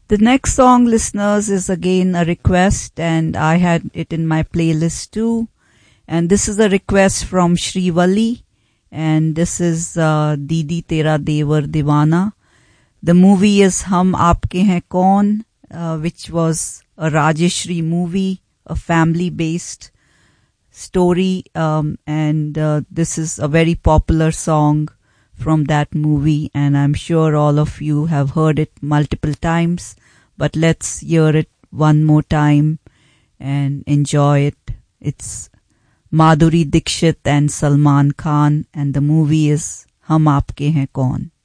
The next song, listeners, is again a request, and I had it in my playlist too. And this is a request from Shri Valli, and this is Didi Tera Devar Divana. The movie is Hum Aapke Hain Kaun, which was a Rajeshri movie, a family-based story, and this is a very popular song from that movie, and I'm sure all of you have heard it multiple times, but let's hear it one more time and enjoy it. It's Madhuri Dixit and Salman Khan, and the movie is Hum Aapke Hain Kaun.